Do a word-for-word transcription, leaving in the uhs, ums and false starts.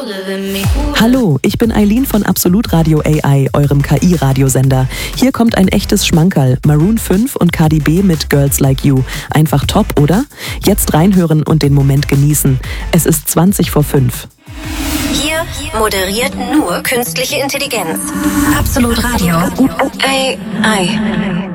Hallo, ich bin Eileen von Absolut Radio A I, eurem K I-Radiosender. Hier kommt ein echtes Schmankerl. Maroon fünf und Cardi B mit Girls Like You. Einfach top, oder? Jetzt reinhören und den Moment genießen. Es ist zwanzig vor fünf. Hier moderiert nur künstliche Intelligenz. Absolut Radio. A I.